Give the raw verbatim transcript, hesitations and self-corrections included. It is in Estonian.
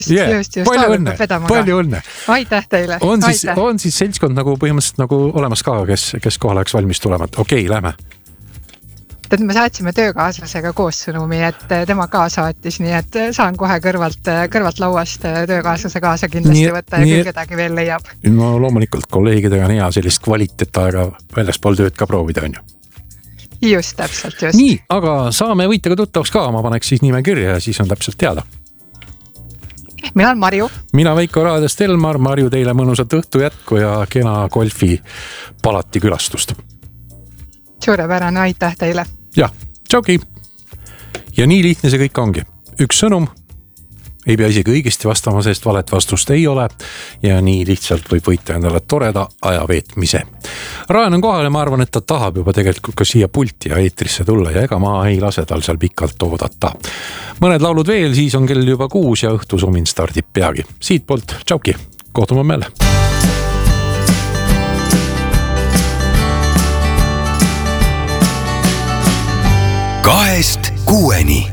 Yeah. Just, just, palju õnne, palju õnne. Aitäh teile. On siis, on siis seltskond nagu põhimõtteliselt nagu olemas ka, kes, kes kohal oleks valmis tulema. Okei, lähme. Tead, me saatsime töökaaslasega koos sõnumi, et tema ka saatis, nii et saan kohe kõrvalt, kõrvalt lauast töökaaslase kaasa kindlasti nii, võtta ja nii, küll kedagi veel leiab. No loomulikult kolleegidega on hea sellist kvaliteetaega väljaspool tööd ka proovida on ju. Just, täpselt, just. Nii, aga saame võitega tuttavaks ka, ma paneks siis nime kirja ja siis on täpselt teada. Mina olen Marju. Mina Veiko Raadest Elmar, Marju teile mõnusat õhtu jätku ja kena golfi palati külastust. Suurepärane, aitäh teile. Jah, tšauki. Ja nii lihtne see kõik ongi. Üks sõnum, ei pea isegi õigesti vastama, sest valet vastust ei ole ja nii lihtsalt võib võita endale toreda aja veetmise. Raan on kohal ja ma arvan, et ta tahab juba tegelikult ka siia pulti ja eetrisse tulla ja ega ma ei lase tal seal pikalt oodata. Mõned laulud veel, siis on kell juba kuus ja õhtu sumin stardib peagi. Siit poolt, tšauki, kohtume meile. Kahest kuueni.